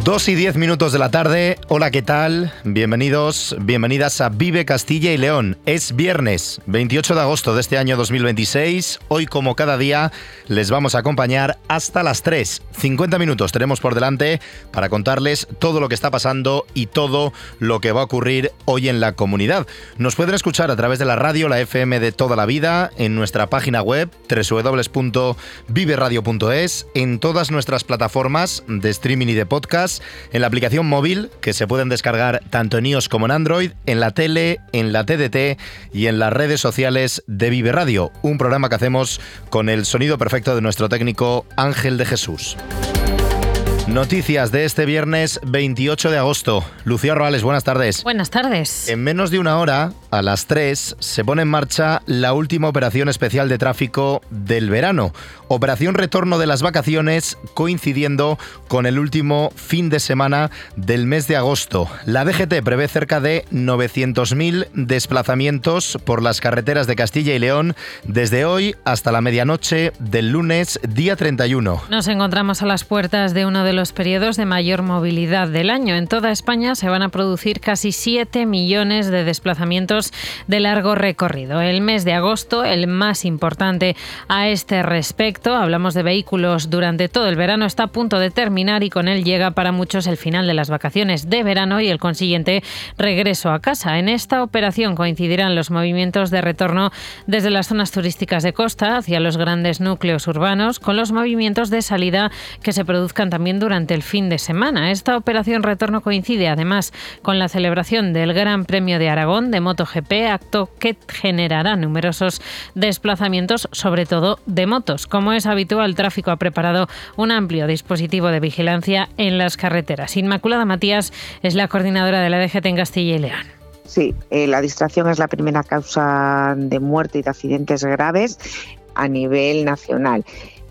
2:10 de la tarde. Hola, ¿qué tal? Bienvenidos, bienvenidas a Vive Castilla y León. Es viernes 28 de agosto de este año 2026. Hoy, como cada día, les vamos a acompañar hasta las 3. 50 minutos tenemos por delante para contarles todo lo que está pasando y todo lo que va a ocurrir hoy en la comunidad. Nos pueden escuchar a través de la radio, la FM de toda la vida, en nuestra página web www.viveradio.es, en todas nuestras plataformas de streaming y de podcast, en la aplicación móvil que se pueden descargar tanto en iOS como en Android, en la tele, en la TDT y en las redes sociales de Vive Radio, un programa que hacemos con el sonido perfecto de nuestro técnico Ángel de Jesús. Noticias de este viernes 28 de agosto. Lucía Roales, buenas tardes. Buenas tardes. En menos de una hora, a las 3, se pone en marcha la última operación especial de tráfico del verano. Operación retorno de las vacaciones coincidiendo con el último fin de semana del mes de agosto. La DGT prevé cerca de 900.000 desplazamientos por las carreteras de Castilla y León desde hoy hasta la medianoche del lunes, día 31. Nos encontramos a las puertas de uno de los periodos de mayor movilidad del año. En toda España se van a producir casi 7 millones de desplazamientos de largo recorrido. El mes de agosto, el más importante a este respecto, hablamos de vehículos durante todo el verano, está a punto de terminar y con él llega para muchos el final de las vacaciones de verano y el consiguiente regreso a casa. En esta operación coincidirán los movimientos de retorno desde las zonas turísticas de costa hacia los grandes núcleos urbanos, con los movimientos de salida que se produzcan también durante el fin de semana. Esta operación retorno coincide además con la celebración del Gran Premio de Aragón de MotoGP, acto que generará numerosos desplazamientos, sobre todo de motos. Como es habitual, Tráfico ha preparado un amplio dispositivo de vigilancia en las carreteras. Inmaculada Matías es la coordinadora de la DGT en Castilla y León. Sí, la distracción es la primera causa de muerte y de accidentes graves a nivel nacional.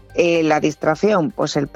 La distracción, pues el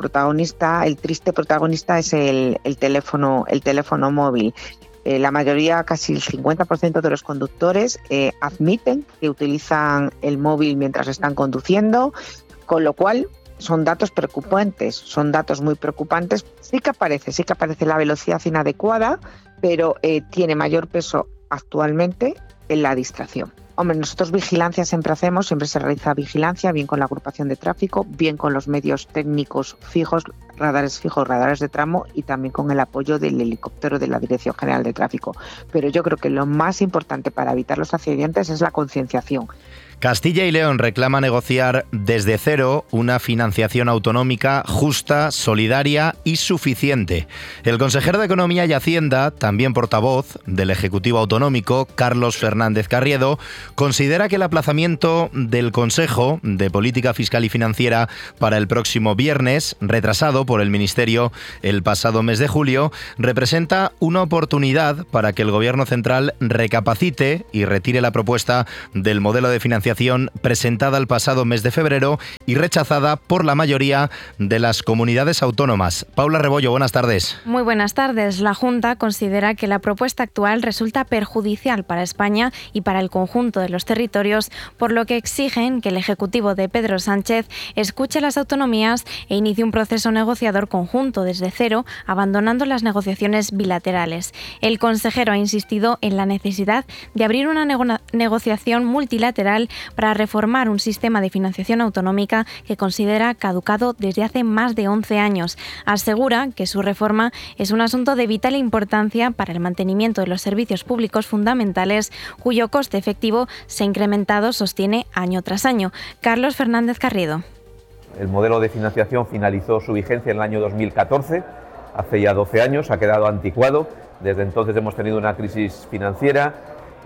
triste protagonista es el teléfono móvil. La mayoría, casi el 50% de los conductores admiten que utilizan el móvil mientras están conduciendo, con lo cual son datos preocupantes, son datos muy preocupantes. Sí que aparece la velocidad inadecuada, pero tiene mayor peso actualmente en la distracción. Hombre, nosotros vigilancia siempre se realiza vigilancia, bien con la agrupación de tráfico, bien con los medios técnicos fijos, radares de tramo y también con el apoyo del helicóptero de la Dirección General de Tráfico. Pero yo creo que lo más importante para evitar los accidentes es la concienciación. Castilla y León reclama negociar desde cero una financiación autonómica justa, solidaria y suficiente. El consejero de Economía y Hacienda, también portavoz del Ejecutivo Autonómico, Carlos Fernández Carriedo, considera que el aplazamiento del Consejo de Política Fiscal y Financiera para el próximo viernes, retrasado por el Ministerio el pasado mes de julio, representa una oportunidad para que el Gobierno central recapacite y retire la propuesta del modelo de financiación presentada el pasado mes de febrero y rechazada por la mayoría de las comunidades autónomas. Paula Rebollo, buenas tardes. Muy buenas tardes. La Junta considera que la propuesta actual resulta perjudicial para España y para el conjunto de los territorios, por lo que exigen que el Ejecutivo de Pedro Sánchez escuche a las autonomías e inicie un proceso negociador conjunto desde cero, abandonando las negociaciones bilaterales. El consejero ha insistido en la necesidad de abrir una negociación multilateral para reformar un sistema de financiación autonómica que considera caducado desde hace más de 11 años. Asegura que su reforma es un asunto de vital importancia para el mantenimiento de los servicios públicos fundamentales, cuyo coste efectivo se ha incrementado, sostiene, año tras año. Carlos Fernández Carriedo. El modelo de financiación finalizó su vigencia en el año 2014, hace ya 12 años, ha quedado anticuado. Desde entonces hemos tenido una crisis financiera,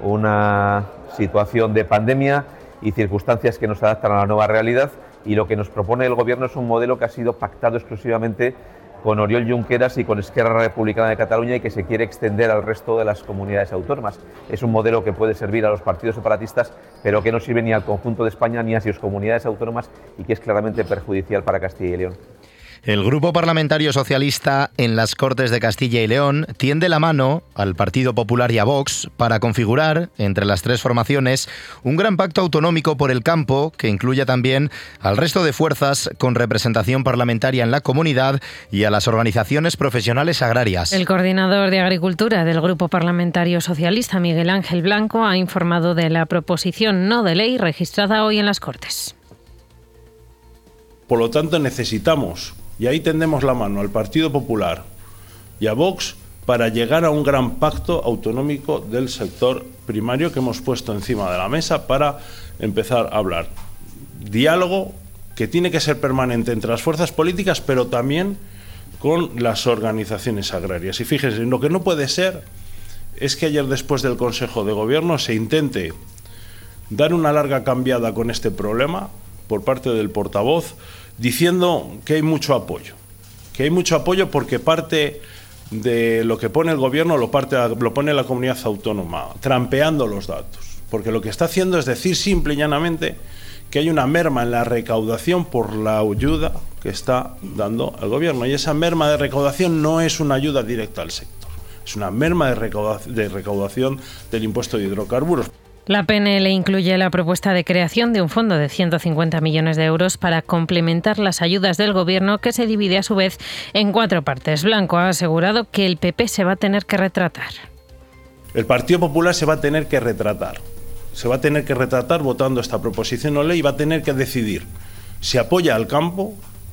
una situación de pandemia y circunstancias que nos adaptan a la nueva realidad, y lo que nos propone el Gobierno es un modelo que ha sido pactado exclusivamente con Oriol Junqueras y con Esquerra Republicana de Cataluña y que se quiere extender al resto de las comunidades autónomas. Es un modelo que puede servir a los partidos separatistas, pero que no sirve ni al conjunto de España ni a sus comunidades autónomas y que es claramente perjudicial para Castilla y León. El Grupo Parlamentario Socialista en las Cortes de Castilla y León tiende la mano al Partido Popular y a Vox para configurar, entre las tres formaciones, un gran pacto autonómico por el campo que incluya también al resto de fuerzas con representación parlamentaria en la comunidad y a las organizaciones profesionales agrarias. El coordinador de Agricultura del Grupo Parlamentario Socialista, Miguel Ángel Blanco, ha informado de la proposición no de ley registrada hoy en las Cortes. Por lo tanto, necesitamos, y ahí tendemos la mano al Partido Popular y a Vox, para llegar a un gran pacto autonómico del sector primario que hemos puesto encima de la mesa para empezar a hablar. Diálogo que tiene que ser permanente entre las fuerzas políticas, pero también con las organizaciones agrarias. Y fíjense, lo que no puede ser es que ayer, después del Consejo de Gobierno, se intente dar una larga cambiada con este problema por parte del portavoz, diciendo que hay mucho apoyo. Que hay mucho apoyo porque parte de lo que pone el Gobierno lo pone la comunidad autónoma, trampeando los datos. Porque lo que está haciendo es decir simple y llanamente que hay una merma en la recaudación por la ayuda que está dando el Gobierno. Y esa merma de recaudación no es una ayuda directa al sector, es una merma de recaudación del impuesto de hidrocarburos. La PNL incluye la propuesta de creación de un fondo de 150 millones de euros para complementar las ayudas del Gobierno, que se divide a su vez en 4 partes. Blanco ha asegurado que el PP se va a tener que retratar. El Partido Popular se va a tener que retratar. Se va a tener que retratar votando esta proposición no ley y va a tener que decidir si apoya al campo,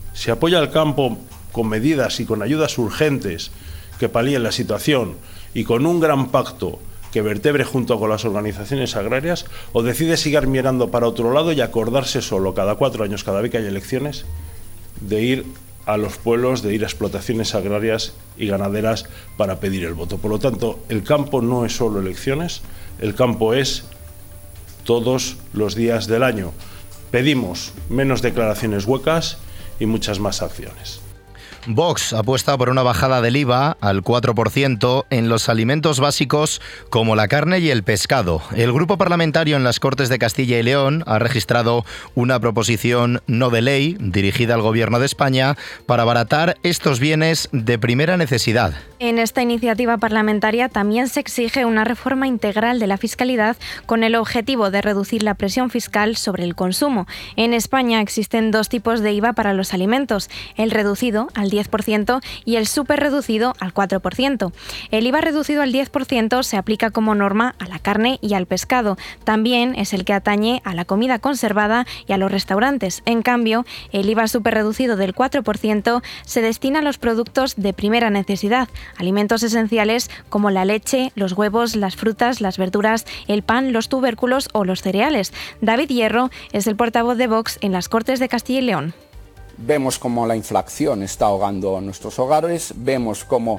con medidas y con ayudas urgentes que palíen la situación y con un gran pacto que vertebre junto con las organizaciones agrarias, o decide seguir mirando para otro lado y acordarse solo cada 4 años, cada vez que hay elecciones, de ir a los pueblos, de ir a explotaciones agrarias y ganaderas para pedir el voto. Por lo tanto, el campo no es solo elecciones, el campo es todos los días del año. Pedimos menos declaraciones huecas y muchas más acciones. Vox apuesta por una bajada del IVA al 4% en los alimentos básicos como la carne y el pescado. El Grupo Parlamentario en las Cortes de Castilla y León ha registrado una proposición no de ley dirigida al Gobierno de España para abaratar estos bienes de primera necesidad. En esta iniciativa parlamentaria también se exige una reforma integral de la fiscalidad con el objetivo de reducir la presión fiscal sobre el consumo. En España existen 2 tipos de IVA para los alimentos, el reducido al 10% y el superreducido al 4%. El IVA reducido al 10% se aplica como norma a la carne y al pescado. También es el que atañe a la comida conservada y a los restaurantes. En cambio, el IVA superreducido del 4% se destina a los productos de primera necesidad, alimentos esenciales como la leche, los huevos, las frutas, las verduras, el pan, los tubérculos o los cereales. David Hierro es el portavoz de Vox en las Cortes de Castilla y León. Vemos cómo la inflación está ahogando nuestros hogares, vemos cómo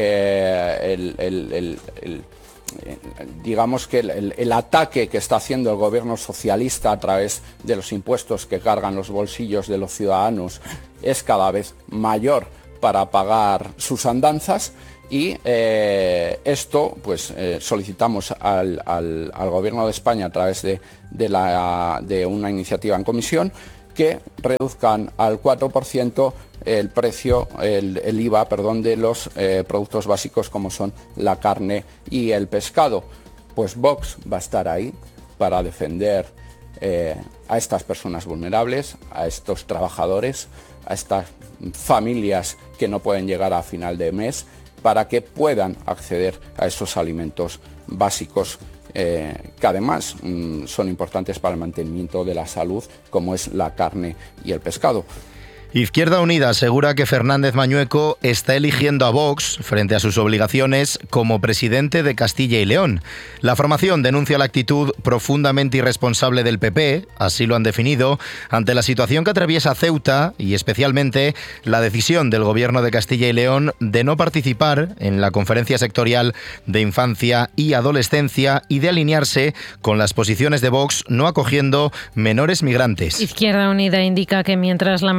digamos que el ataque que está haciendo el gobierno socialista a través de los impuestos que cargan los bolsillos de los ciudadanos es cada vez mayor para pagar sus andanzas. Y esto, pues solicitamos al Gobierno de España a través de una iniciativa en comisión que reduzcan al 4% el precio, el IVA, de los productos básicos como son la carne y el pescado. Pues Vox va a estar ahí para defender a estas personas vulnerables, a estos trabajadores, a estas familias que no pueden llegar a final de mes, para que puedan acceder a esos alimentos básicos que además son importantes para el mantenimiento de la salud, como es la carne y el pescado. Izquierda Unida asegura que Fernández Mañueco está eligiendo a Vox frente a sus obligaciones como presidente de Castilla y León. La formación denuncia la actitud profundamente irresponsable del PP, así lo han definido, ante la situación que atraviesa Ceuta y especialmente la decisión del Gobierno de Castilla y León de no participar en la conferencia sectorial de infancia y adolescencia y de alinearse con las posiciones de Vox no acogiendo menores migrantes. Izquierda Unida indica que mientras la mayoría de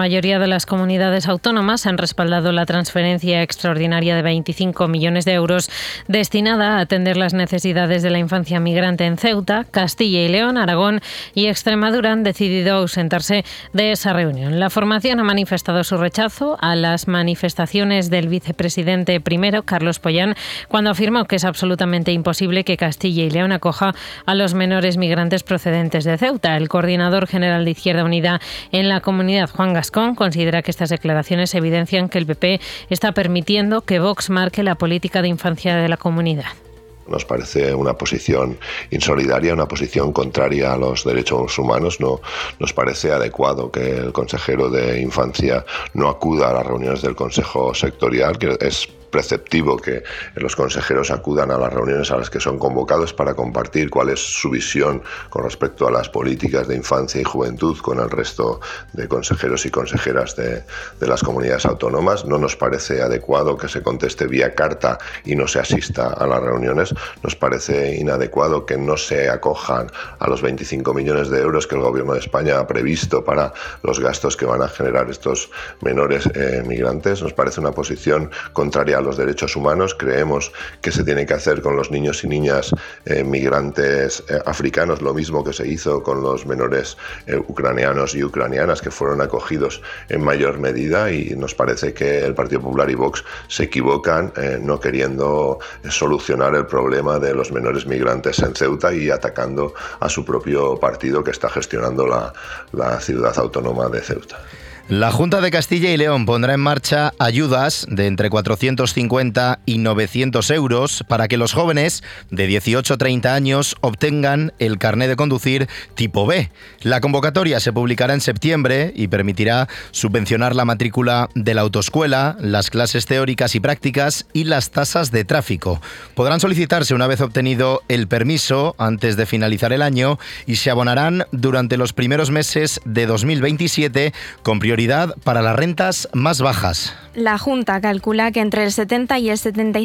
de las comunidades autónomas han respaldado la transferencia extraordinaria de 25 millones de euros destinada a atender las necesidades de la infancia migrante en Ceuta. Castilla y León, Aragón y Extremadura han decidido ausentarse de esa reunión. La formación ha manifestado su rechazo a las manifestaciones del vicepresidente primero, Carlos Pollán, cuando afirmó que es absolutamente imposible que Castilla y León acoja a los menores migrantes procedentes de Ceuta. El coordinador general de Izquierda Unida en la comunidad, Juan Gascón, considera que estas declaraciones evidencian que el PP está permitiendo que Vox marque la política de infancia de la comunidad. Nos parece una posición insolidaria, una posición contraria a los derechos humanos. No nos parece adecuado que el consejero de Infancia no acuda a las reuniones del Consejo Sectorial, que es preceptivo que los consejeros acudan a las reuniones a las que son convocados para compartir cuál es su visión con respecto a las políticas de infancia y juventud con el resto de consejeros y consejeras de las comunidades autónomas. No nos parece adecuado que se conteste vía carta y no se asista a las reuniones. Nos parece inadecuado que no se acojan a los 25 millones de euros que el Gobierno de España ha previsto para los gastos que van a generar estos menores migrantes. Nos parece una posición contraria a los derechos humanos. Creemos que se tiene que hacer con los niños y niñas migrantes africanos lo mismo que se hizo con los menores ucranianos y ucranianas que fueron acogidos en mayor medida, y nos parece que el Partido Popular y Vox se equivocan no queriendo solucionar el problema de los menores migrantes en Ceuta y atacando a su propio partido que está gestionando la ciudad autónoma de Ceuta. La Junta de Castilla y León pondrá en marcha ayudas de entre 450 y 900 euros para que los jóvenes de 18 a 30 años obtengan el carné de conducir tipo B. La convocatoria se publicará en septiembre y permitirá subvencionar la matrícula de la autoescuela, las clases teóricas y prácticas y las tasas de tráfico. Podrán solicitarse una vez obtenido el permiso antes de finalizar el año y se abonarán durante los primeros meses de 2027 con prioridad para las rentas más bajas. La Junta calcula que entre el 70 y el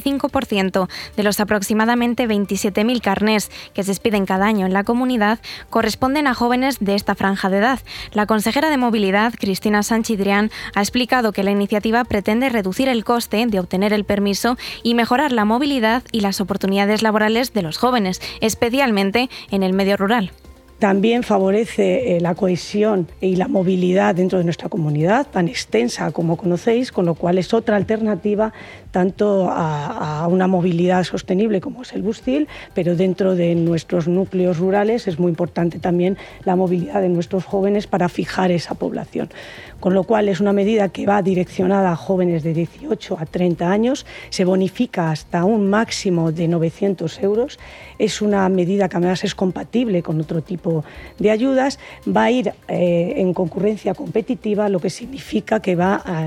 75% de los aproximadamente 27.000 carnés que se expiden cada año en la comunidad corresponden a jóvenes de esta franja de edad. La consejera de Movilidad, Cristina Sanchidrián, ha explicado que la iniciativa pretende reducir el coste de obtener el permiso y mejorar la movilidad y las oportunidades laborales de los jóvenes, especialmente en el medio rural. También favorece la cohesión y la movilidad dentro de nuestra comunidad, tan extensa como conocéis, con lo cual es otra alternativa tanto a una movilidad sostenible como es el Bustil, pero dentro de nuestros núcleos rurales es muy importante también la movilidad de nuestros jóvenes para fijar esa población. Con lo cual es una medida que va direccionada a jóvenes de 18 a 30 años, se bonifica hasta un máximo de 900 euros, es una medida que además es compatible con otro tipo de ayudas, va a ir en concurrencia competitiva, lo que significa que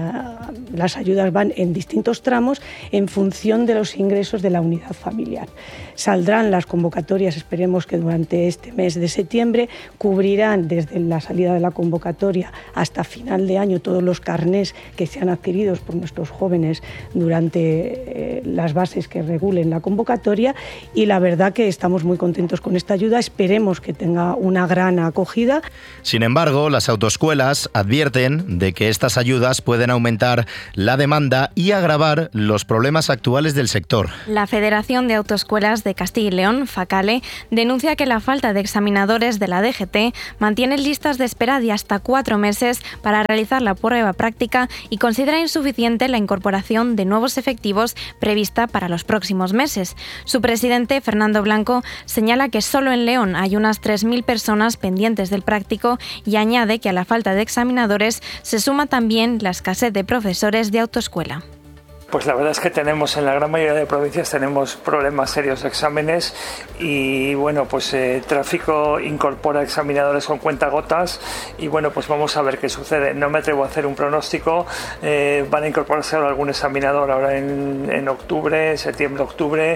las ayudas van en distintos tramos en función de los ingresos de la unidad familiar. Saldrán las convocatorias, esperemos que durante este mes de septiembre, cubrirán desde la salida de la convocatoria hasta final de año todos los carnés que sean adquiridos por nuestros jóvenes durante las bases que regulen la convocatoria, y la verdad que estamos muy contentos con esta ayuda, esperemos que tenga una gran acogida. Sin embargo, las autoescuelas advierten de que estas ayudas pueden aumentar la demanda y agravar los problemas actuales del sector. La Federación de Autoescuelas de Castilla y León, FACALE, denuncia que la falta de examinadores de la DGT mantiene listas de espera de hasta 4 meses para realizar la prueba práctica y considera insuficiente la incorporación de nuevos efectivos prevista para los próximos meses. Su presidente, Fernando Blanco, señala que solo en León hay unas 3.000 personas pendientes del práctico y añade que a la falta de examinadores se suma también la escasez de profesores de autoescuela. Pues la verdad es que tenemos, en la gran mayoría de provincias tenemos problemas serios de exámenes y bueno, pues Tráfico incorpora examinadores con cuentagotas y bueno, pues vamos a ver qué sucede. No me atrevo a hacer un pronóstico, van a incorporarse ahora algún examinador ahora en octubre, septiembre-octubre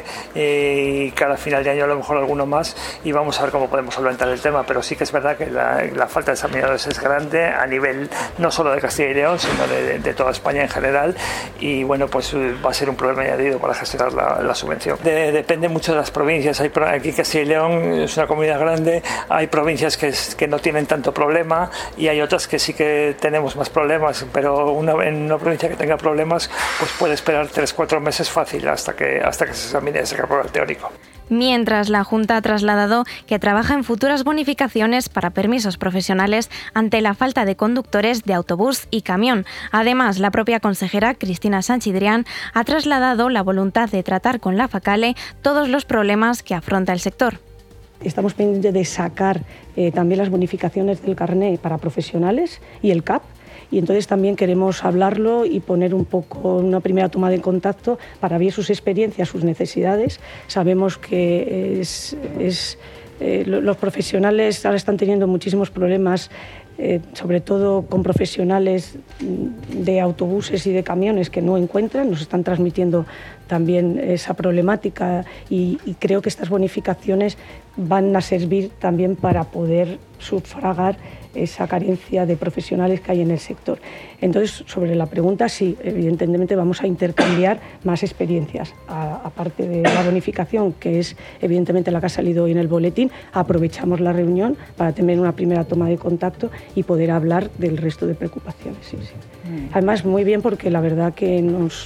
y cada final de año a lo mejor alguno más y vamos a ver cómo podemos solventar el tema, pero sí que es verdad que la falta de examinadores es grande a nivel no solo de Castilla y León, sino de toda España en general y bueno, pues pues va a ser un problema añadido para gestionar la subvención. Depende mucho de las provincias. Aquí Castilla y León es una comunidad grande, hay provincias que no tienen tanto problema y hay otras que sí que tenemos más problemas, pero en una provincia que tenga problemas pues puede esperar 3-4 meses fácil hasta que se examine ese aprueba el teórico. Mientras, la Junta ha trasladado que trabaja en futuras bonificaciones para permisos profesionales ante la falta de conductores de autobús y camión. Además, la propia consejera Cristina Sanchidrián ha trasladado la voluntad de tratar con la FACALE todos los problemas que afronta el sector. Estamos pendientes de sacar también las bonificaciones del carné para profesionales y el CAP. Y entonces también queremos hablarlo y poner un poco una primera toma de contacto para ver sus experiencias, sus necesidades. Sabemos que los profesionales ahora están teniendo muchísimos problemas, sobre todo con profesionales de autobuses y de camiones que no encuentran, nos están transmitiendo también esa problemática y creo que estas bonificaciones van a servir también para poder sufragar esa carencia de profesionales que hay en el sector. Entonces, sobre la pregunta, sí, evidentemente vamos a intercambiar más experiencias. Aparte de la bonificación, que es evidentemente la que ha salido hoy en el boletín, aprovechamos la reunión para tener una primera toma de contacto y poder hablar del resto de preocupaciones. Sí. Además, muy bien, porque la verdad que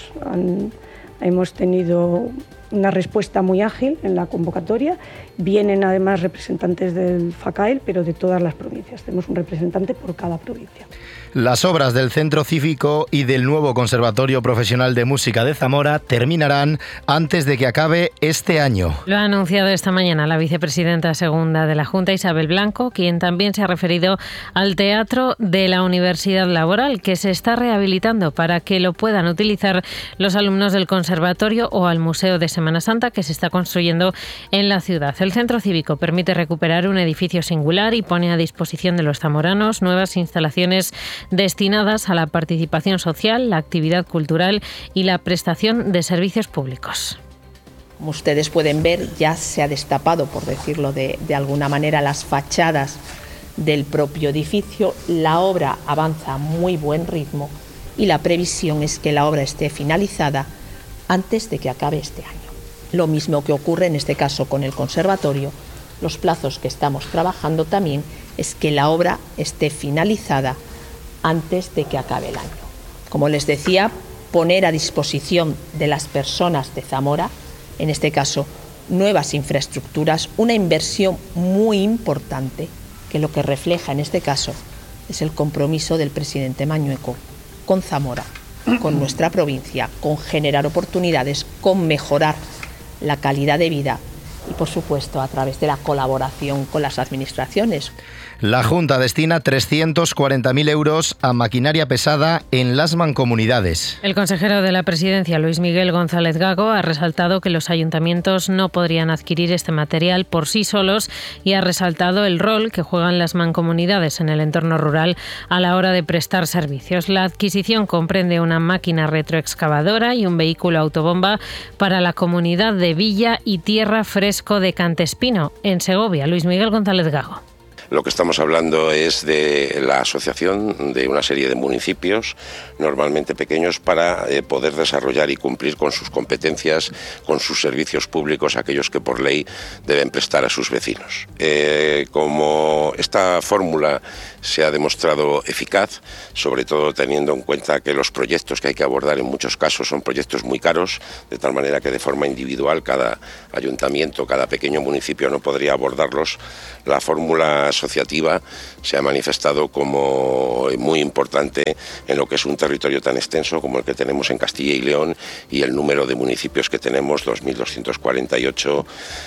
hemos tenido una respuesta muy ágil en la convocatoria. Vienen además representantes del FACAEL, pero de todas las provincias. Tenemos un representante por cada provincia. Las obras del Centro Cívico y del nuevo Conservatorio Profesional de Música de Zamora terminarán antes de que acabe este año. Lo ha anunciado esta mañana la vicepresidenta segunda de la Junta, Isabel Blanco, quien también se ha referido al Teatro de la Universidad Laboral, que se está rehabilitando para que lo puedan utilizar los alumnos del conservatorio, o al Museo de Semana Santa, que se está construyendo en la ciudad. El Centro Cívico permite recuperar un edificio singular y pone a disposición de los zamoranos nuevas instalaciones destinadas a la participación social, la actividad cultural y la prestación de servicios públicos. Como ustedes pueden ver, ya se ha destapado, por decirlo de alguna manera, las fachadas del propio edificio. La obra avanza a muy buen ritmo y la previsión es que la obra esté finalizada antes de que acabe este año. Lo mismo que ocurre en este caso con el conservatorio. Los plazos que estamos trabajando también es que la obra esté finalizada antes de que acabe el año. Como les decía, poner a disposición de las personas de Zamora, en este caso, nuevas infraestructuras, una inversión muy importante, que lo que refleja en este caso es el compromiso del presidente Mañueco con Zamora, con nuestra provincia, con generar oportunidades, con mejorar la calidad de vida y, por supuesto, a través de la colaboración con las administraciones. La Junta destina 340.000 euros a maquinaria pesada en las mancomunidades. El consejero de la Presidencia, Luis Miguel González Gago, ha resaltado que los ayuntamientos no podrían adquirir este material por sí solos y ha resaltado el rol que juegan las mancomunidades en el entorno rural a la hora de prestar servicios. La adquisición comprende una máquina retroexcavadora y un vehículo autobomba para la comunidad de Villa y Tierra Fresco de Cantespino, en Segovia. Luis Miguel González Gago. Lo que estamos hablando es de la asociación de una serie de municipios, normalmente pequeños, para poder desarrollar y cumplir con sus competencias, con sus servicios públicos, aquellos que por ley deben prestar a sus vecinos. Como esta fórmula se ha demostrado eficaz, sobre todo teniendo en cuenta que los proyectos que hay que abordar en muchos casos son proyectos muy caros, de tal manera que de forma individual cada ayuntamiento, cada pequeño municipio no podría abordarlos, la fórmula asociativa se ha manifestado como muy importante en lo que es un territorio tan extenso como el que tenemos en Castilla y León y el número de municipios que tenemos, 2.248,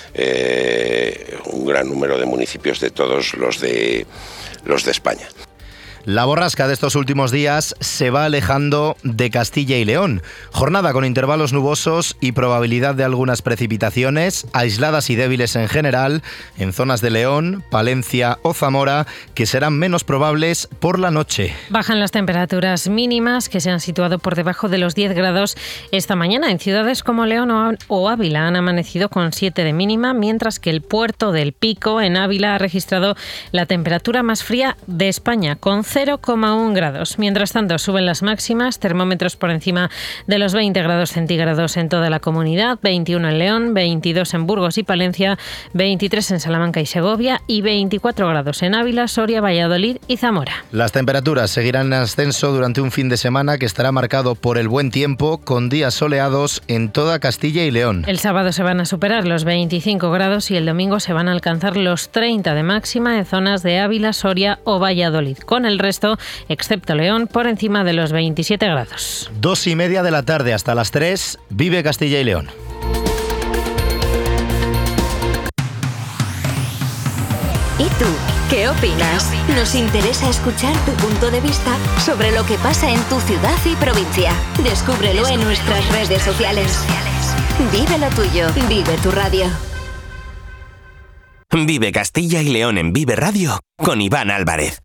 un gran número de municipios de todos los de España. La borrasca de estos últimos días se va alejando de Castilla y León. Jornada con intervalos nubosos y probabilidad de algunas precipitaciones, aisladas y débiles en general, en zonas de León, Palencia o Zamora, que serán menos probables por la noche. Bajan las temperaturas mínimas, que se han situado por debajo de los 10 grados esta mañana. En ciudades como León o Ávila han amanecido con 7 de mínima, mientras que el Puerto del Pico, en Ávila, ha registrado la temperatura más fría de España, con 0,1 grados. Mientras tanto, suben las máximas, termómetros por encima de los 20 grados centígrados en toda la comunidad, 21 en León, 22 en Burgos y Palencia, 23 en Salamanca y Segovia y 24 grados en Ávila, Soria, Valladolid y Zamora. Las temperaturas seguirán en ascenso durante un fin de semana que estará marcado por el buen tiempo, con días soleados en toda Castilla y León. El sábado se van a superar los 25 grados y el domingo se van a alcanzar los 30 de máxima en zonas de Ávila, Soria o Valladolid, con el resto, excepto León, por encima de los 27 grados. 2:30 de la tarde hasta las 3, vive Castilla y León. ¿Y tú? ¿Qué opinas? Nos interesa escuchar tu punto de vista sobre lo que pasa en tu ciudad y provincia. Descúbrelo en nuestras redes sociales. Vive lo tuyo, vive tu radio. Vive Castilla y León en Vive Radio con Iván Álvarez.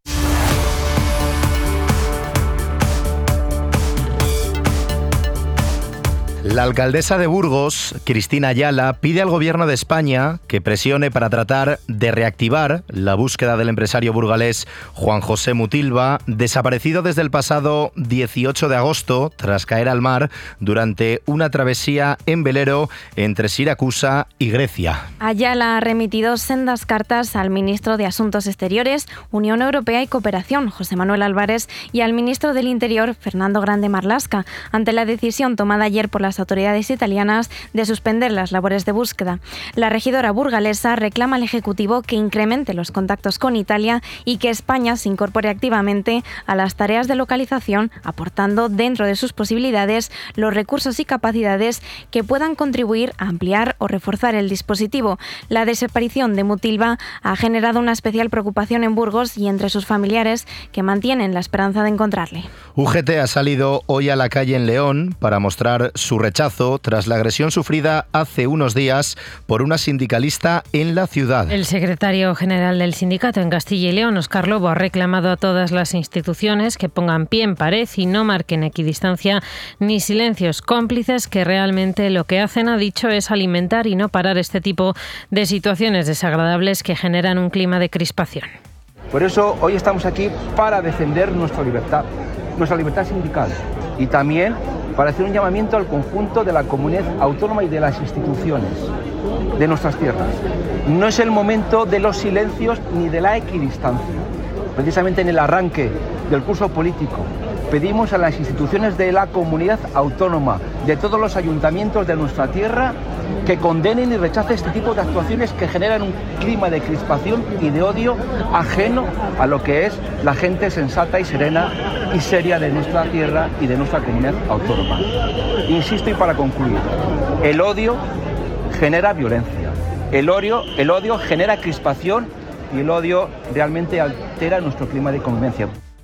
La alcaldesa de Burgos, Cristina Ayala, pide al Gobierno de España que presione para tratar de reactivar la búsqueda del empresario burgalés Juan José Mutilva, desaparecido desde el pasado 18 de agosto tras caer al mar durante una travesía en velero entre Siracusa y Grecia. Ayala ha remitido sendas cartas al ministro de Asuntos Exteriores, Unión Europea y Cooperación, José Manuel Álvarez, y al ministro del Interior, Fernando Grande Marlaska, ante la decisión tomada ayer por las autoridades italianas de suspender las labores de búsqueda. La regidora burgalesa reclama al Ejecutivo que incremente los contactos con Italia y que España se incorpore activamente a las tareas de localización, aportando dentro de sus posibilidades los recursos y capacidades que puedan contribuir a ampliar o reforzar el dispositivo. La desaparición de Mutilva ha generado una especial preocupación en Burgos y entre sus familiares, que mantienen la esperanza de encontrarle. UGT ha salido hoy a la calle en León para mostrar su rechazo tras la agresión sufrida hace unos días por una sindicalista en la ciudad. El secretario general del sindicato en Castilla y León, Óscar Lobo, ha reclamado a todas las instituciones que pongan pie en pared y no marquen equidistancia ni silencios cómplices, que realmente lo que hacen, ha dicho, es alimentar y no parar este tipo de situaciones desagradables que generan un clima de crispación. Por eso hoy estamos aquí para defender nuestra libertad sindical, y también para hacer un llamamiento al conjunto de la comunidad autónoma y de las instituciones de nuestras tierras. No es el momento de los silencios ni de la equidistancia. Precisamente en el arranque del curso político pedimos a las instituciones de la comunidad autónoma, de todos los ayuntamientos de nuestra tierra, que condenen y rechacen este tipo de actuaciones que generan un clima de crispación y de odio ajeno a lo que es la gente sensata y serena y seria de nuestra tierra y de nuestra comunidad autónoma. Insisto, y para concluir, el odio genera violencia, el odio genera crispación y el odio realmente altera nuestro clima de convivencia.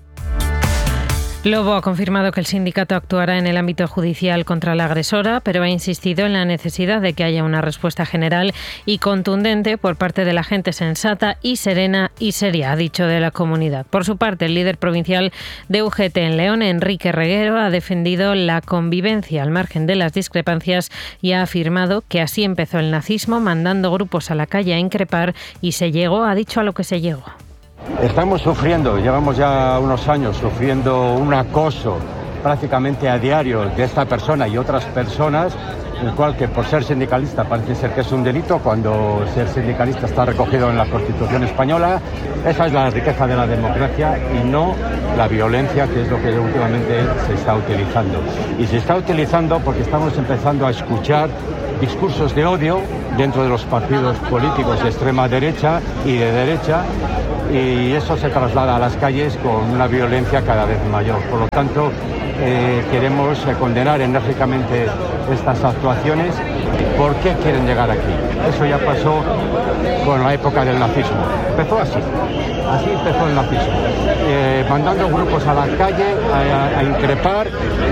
Lobo ha confirmado que el sindicato actuará en el ámbito judicial contra la agresora, pero ha insistido en la necesidad de que haya una respuesta general y contundente por parte de la gente sensata y serena y seria, ha dicho, de la comunidad. Por su parte, el líder provincial de UGT en León, Enrique Reguero, ha defendido la convivencia al margen de las discrepancias y ha afirmado que así empezó el nazismo, mandando grupos a la calle a increpar, y se llegó, ha dicho, a lo que se llegó. Estamos sufriendo, llevamos ya unos años sufriendo un acoso prácticamente a diario de esta persona y otras personas, el cual, que por ser sindicalista parece ser que es un delito, cuando ser sindicalista está recogido en la Constitución española. Esa es la riqueza de la democracia y no la violencia, que es lo que últimamente se está utilizando. Y se está utilizando porque estamos empezando a escuchar discursos de odio dentro de los partidos políticos de extrema derecha y de derecha, y eso se traslada a las calles con una violencia cada vez mayor. Por lo tanto, queremos condenar enérgicamente estas actuaciones. ¿Por qué quieren llegar aquí? Eso ya pasó con la época del nazismo. Empezó así empezó el nazismo, mandando grupos a la calle a increpar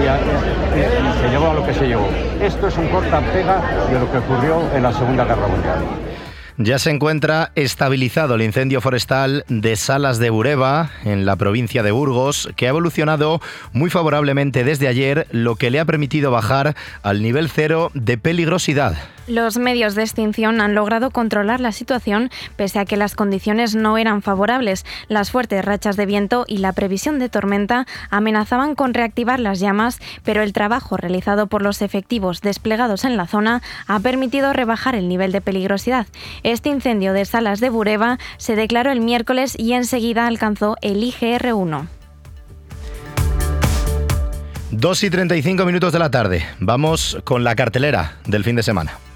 y se llevó a lo que se llevó. Esto es un corta-pega de lo que ocurrió en la Segunda Guerra Mundial. Ya se encuentra estabilizado el incendio forestal de Salas de Bureba, en la provincia de Burgos, que ha evolucionado muy favorablemente desde ayer, lo que le ha permitido bajar al nivel 0 de peligrosidad. Los medios de extinción han logrado controlar la situación pese a que las condiciones no eran favorables. Las fuertes rachas de viento y la previsión de tormenta amenazaban con reactivar las llamas, pero el trabajo realizado por los efectivos desplegados en la zona ha permitido rebajar el nivel de peligrosidad. Este incendio de Salas de Bureba se declaró el miércoles y enseguida alcanzó el IGR1. 2:35 de la tarde. Vamos con la cartelera del fin de semana.